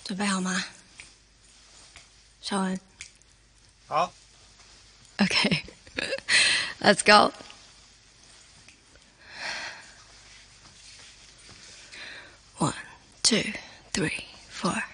准备好吗？小文。 好。 Okay. Let's go. 1, 2, 3, 4.